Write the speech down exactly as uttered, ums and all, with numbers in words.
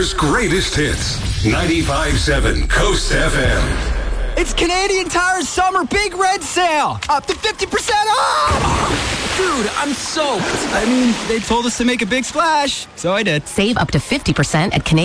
Vancouver's greatest hits. ninety-five point seven Coast F M. It's Canadian Tire's summer big red sale. Up to fifty percent off. Dude, I'm soaked. I mean, they told us to make a big splash, so I did. Save up to fifty percent at Canadian